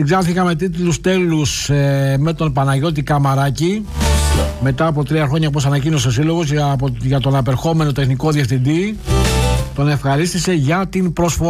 Στην Ξάνθη είχαμε τίτλους τέλους με τον Παναγιώτη Καμαράκη. Μετά από 3 χρόνια, όπως ανακοίνωσε ο Σύλλογος, για τον απερχόμενο τεχνικό διευθυντή, τον ευχαρίστησε για την προσφορά.